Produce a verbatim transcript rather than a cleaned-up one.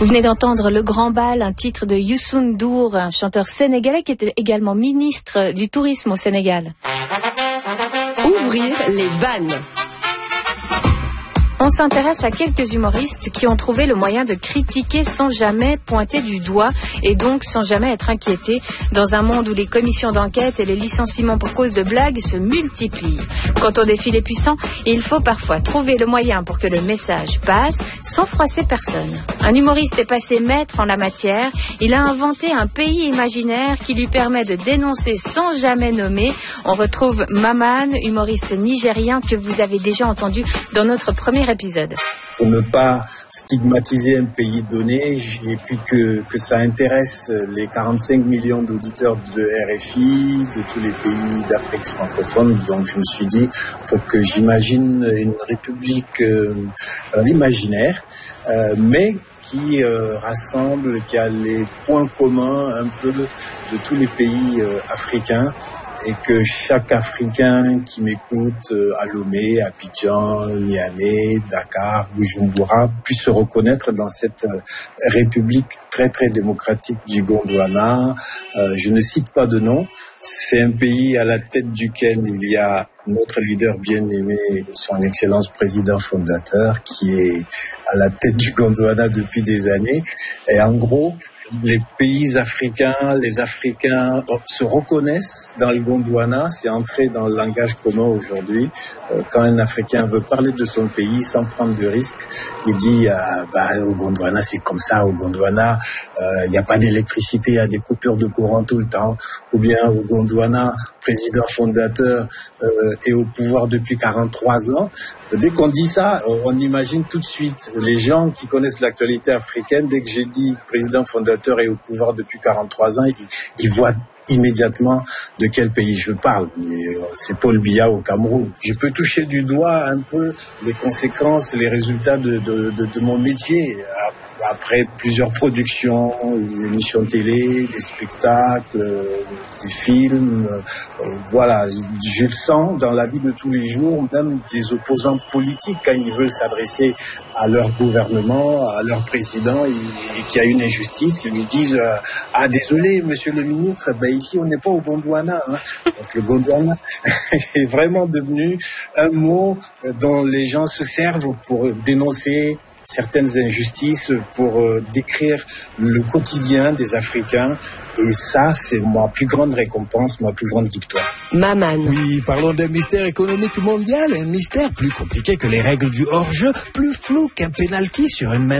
Vous venez d'entendre Le Grand Bal, un titre de Youssou N'Dour, un chanteur sénégalais qui était également ministre du Tourisme au Sénégal. Ouvrir les vannes. On s'intéresse à quelques humoristes qui ont trouvé le moyen de critiquer sans jamais pointer du doigt et donc sans jamais être inquiétés dans un monde où les commissions d'enquête et les licenciements pour cause de blagues se multiplient. Quand on défie les puissants, il faut parfois trouver le moyen pour que le message passe sans froisser personne. Un humoriste est passé maître en la matière. Il a inventé un pays imaginaire qui lui permet de dénoncer sans jamais nommer. On retrouve Maman, humoriste nigérien que vous avez déjà entendu dans notre premier épisode. Pour ne pas stigmatiser un pays donné et puis que, que ça intéresse les quarante-cinq millions d'auditeurs de R F I, de tous les pays d'Afrique francophone. Donc je me suis dit, faut que j'imagine une république euh, imaginaire, euh, mais qui euh, rassemble, qui a les points communs un peu de tous les pays euh, africains. Et que chaque Africain qui m'écoute euh, à Lomé, à Abidjan, Niamey, Dakar, Bujumbura puisse se reconnaître dans cette euh, république très très démocratique du Gondwana. Euh, je ne cite pas de nom. C'est un pays à la tête duquel il y a notre leader bien-aimé, son Excellence président fondateur, qui est à la tête du Gondwana depuis des années. Et en gros, les pays africains, les Africains se reconnaissent dans le Gondwana, c'est entré dans le langage commun aujourd'hui. Euh, quand un Africain veut parler de son pays sans prendre de risque, il dit euh, bah, au Gondwana c'est comme ça, au Gondwana il euh, n'y a pas d'électricité, il y a des coupures de courant tout le temps, ou bien au Gondwana, président fondateur euh, est au pouvoir depuis quarante-trois ans. Dès qu'on dit ça, on imagine tout de suite les gens qui connaissent l'actualité africaine. Dès que j'ai dit président fondateur est au pouvoir depuis quarante-trois ans, ils, ils voient immédiatement de quel pays je parle. C'est Paul Biya au Cameroun. Je peux toucher du doigt un peu les conséquences, les résultats de, de, de, de mon métier. Après plusieurs productions, des émissions de télé, des spectacles, des films, euh, voilà, je le sens dans la vie de tous les jours, même des opposants politiques quand ils veulent s'adresser à leur gouvernement, à leur président, et, et qu'il y a une injustice, ils lui disent euh, ah désolé monsieur le ministre, ben ici on n'est pas au Gondwana. Hein. Donc le Gondwana est vraiment devenu un mot dont les gens se servent pour dénoncer certaines injustices, pour euh, décrire le quotidien des Africains. Et ça, c'est ma plus grande récompense, ma plus grande victoire. Maman. Oui, parlons d'un mystère économique mondial, un mystère plus compliqué que les règles du hors-jeu, plus flou qu'un penalty sur une main